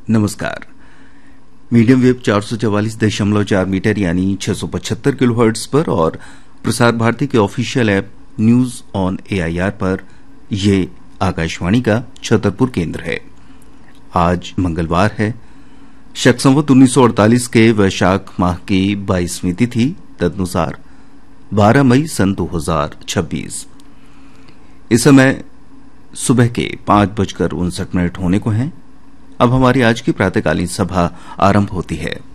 नमस्कार। Medium wave 444.4 metre यानी 675 kilohertz पर और प्रसार भारती के official app news on AIR पर ये आकाशवाणी का छतरपुर केंद्र है। आज मंगलवार है, शक संवत 1948 के वैशाख माह की 22वीं तिथि, तदनुसार 12 मई सन 2026। इस समय सुबह के 5:59 होने को हैं। अब हमारी आज की प्रातःकालीन सभा आरंभ होती है।